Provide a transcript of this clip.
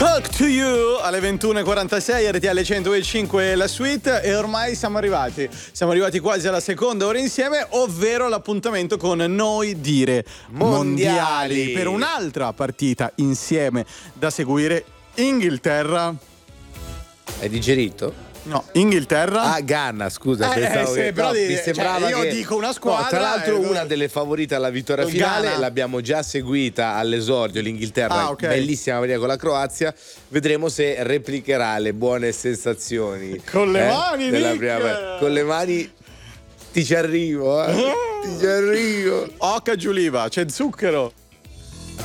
Talk to You alle 21.46, RTL 102.5 la suite, e ormai siamo arrivati quasi alla seconda ora insieme, ovvero l'appuntamento con Noi Dire Mondiali per un'altra partita insieme da seguire. Inghilterra. Hai digerito? No, Inghilterra. Ghana, scusa, pensavo che però mi sembrava io che dico una squadra. No, tra l'altro una delle favorite alla vittoria finale, Ghana. l'abbiamo già seguita all'esordio, l'Inghilterra, okay. Bellissima partita con la Croazia, vedremo se replicherà le buone sensazioni con le mani, della prima. Con le mani ti ci arrivo, ti ci arrivo. Occa Giuliva, c'è zucchero.